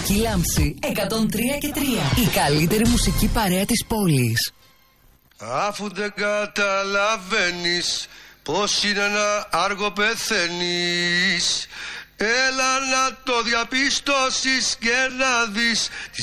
Μουσική Λάμψη 103 και 3. Η καλύτερη μουσική παρέα της πόλης. Αφού δεν καταλαβαίνεις πως είναι ένα άργο πεθαίνεις, έλα να το διαπιστώσεις και να δεις τη